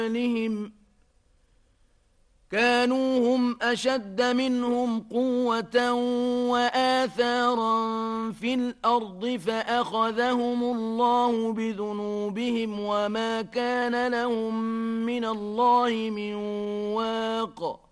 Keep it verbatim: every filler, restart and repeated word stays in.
أموالهم كانوا هم أشد منهم قوة وآثارا في الأرض فأخذهم الله بذنوبهم وما كان لهم من الله من واق